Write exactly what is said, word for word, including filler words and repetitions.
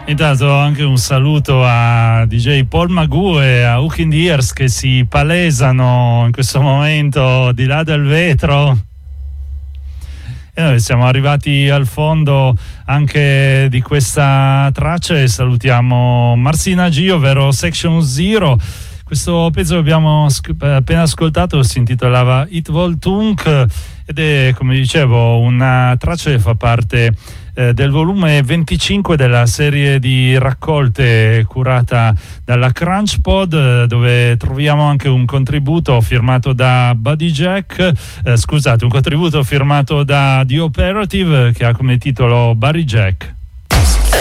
Intanto anche un saluto a D J Paul Magoo e a Hook in the Ears che si palesano in questo momento di là del vetro. E noi siamo arrivati al fondo anche di questa traccia e salutiamo Marcina G, ovvero Section Zero. Questo pezzo che abbiamo appena ascoltato si intitolava It Voltunk ed è, come dicevo, una traccia che fa parte eh, del volume venticinque della serie di raccolte curata dalla Crunch Pod, dove troviamo anche un contributo firmato da Buddy Jack, eh, scusate, un contributo firmato da The Operative che ha come titolo Barry Jack.